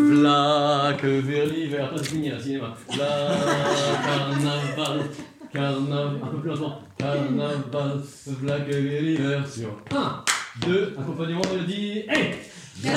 V'là que vers l'hiver. Toi, c'est fini, là, cinéma. V'là carnaval. Carnaval. Un peu plus lentement. Carnaval. V'là que vers l'hiver sur 1, 2, accompagnement mélodie. Hey!